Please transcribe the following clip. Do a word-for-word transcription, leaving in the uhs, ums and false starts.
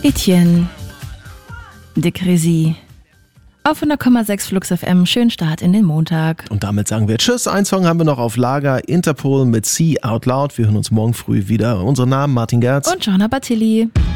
Etienne de Crézy. Auf hundert Komma sechs Flux F M, schönen Start in den Montag. Und damit sagen wir Tschüss. Ein Song haben wir noch auf Lager, Interpol mit See Out Loud. Wir hören uns morgen früh wieder. Unsere Namen Martin Gerz und Johanna Battilli.